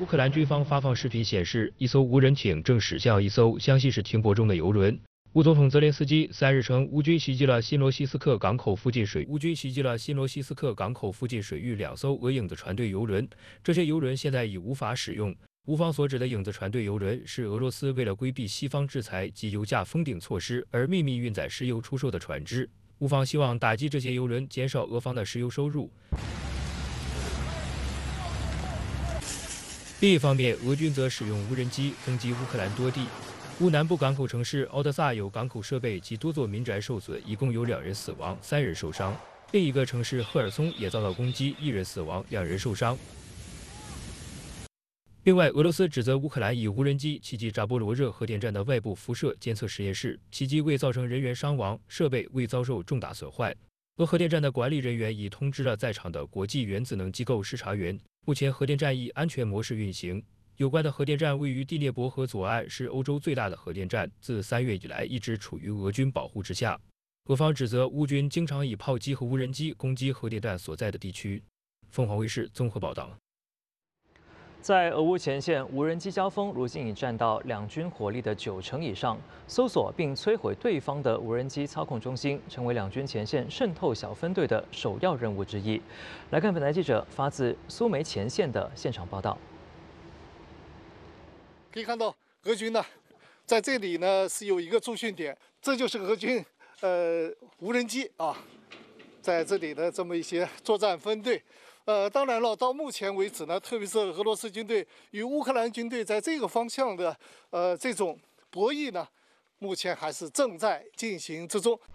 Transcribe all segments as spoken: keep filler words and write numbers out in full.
乌克兰军方发放视频显示，一艘无人艇正驶向一艘湘西市停泊中的油轮。乌总统泽连斯基三日称，乌军袭击了新罗西斯克港口附近水，乌军袭击了新罗西斯克港口附近水域两艘俄影子船队油轮，这些油轮现在已无法使用。乌方所指的影子船队油轮是俄罗斯为了规避西方制裁及油价封顶措施而秘密运载石油出售的船只。乌方希望打击这些油轮，减少俄方的石油收入。另一方面，俄军则使用无人机攻击乌克兰多地。乌南部港口城市奥德萨有港口设备及多座民宅受损，一共有两人死亡，三人受伤。另一个城市赫尔松也遭到攻击，一人死亡，两人受伤。另外，俄罗斯指责乌克兰以无人机袭击扎波罗热核电站的外部辐射监测实验室，袭击未造成人员伤亡，设备未遭受重大损坏。俄核电站的管理人员已通知了在场的国际原子能机构视察员。目前，核电站以安全模式运行。有关的核电站位于第聂伯河左岸，是欧洲最大的核电站，自三月以来一直处于俄军保护之下。俄方指责乌军经常以炮击和无人机攻击核电站所在的地区。凤凰卫视综合报道。 在俄乌前线，无人机交锋如今已占到两军火力的九成以上，搜索并摧毁对方的无人机操控中心，成为两军前线渗透小分队的首要任务之一。来看本台记者发自苏梅前线的现场报道。 可以看到，俄军呢，在这里呢是有一个驻训点，这就是俄军呃无人机啊，在这里的这么一些作战分队。呃，当然了，到目前为止呢，特别是俄罗斯军队与乌克兰军队在这个方向的呃这种博弈呢，目前还是正在进行之中。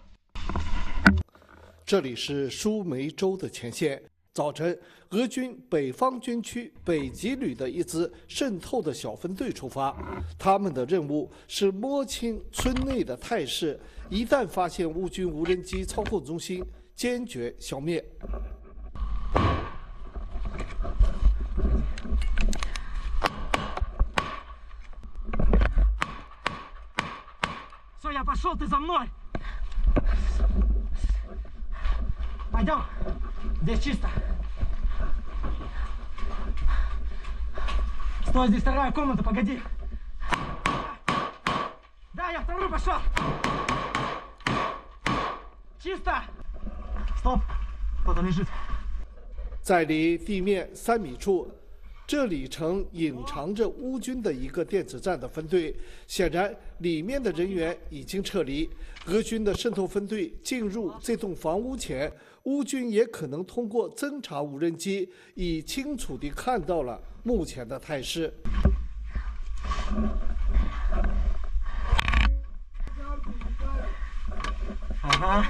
这里是苏梅州的前线。早晨，俄军北方军区北极旅的一支渗透的小分队出发，他们的任务是摸清村内的态势，一旦发现乌军无人机操控中心，坚决消灭。 Все, я пошел, ты за мной. Пойдем. Здесь чисто. Стой, здесь вторая комната, погоди. Да, я вторую пошел. Чисто. Стоп. Кто-то лежит. 在离地面三米处，这里曾隐藏着乌军的一个电子战的分队，显然里面的人员已经撤离。俄军的渗透分队进入这栋房屋前，乌军也可能通过侦察无人机，已清楚地看到了目前的态势。 Ага.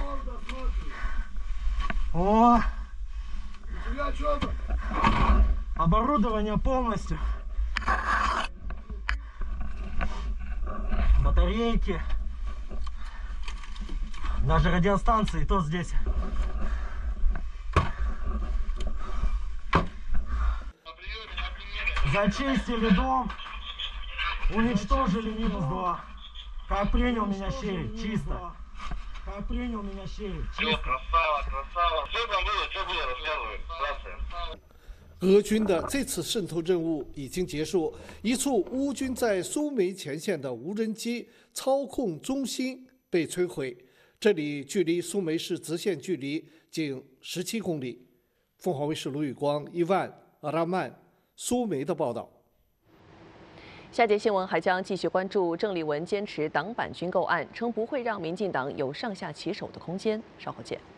О! Оборудование полностью. Батарейки. Даже радиостанции, то здесь. Зачистили дом. Уничтожили минус два. Как принял меня Щерик? Чисто. Как принял меня Щерик? Все, красава, красава. Что там было? Что было? Рассказывай. Здравствуй. 俄军的这次渗透任务已经结束，一处乌军在苏梅前线的无人机操控中心被摧毁，这里距离苏梅市直线距离仅十七公里。凤凰卫视卢宇光、伊万、阿拉曼、苏梅的报道。 下节新闻还将继续关注郑丽文坚持党版军购案，称不会让民进党有上下其手的空间。稍后见。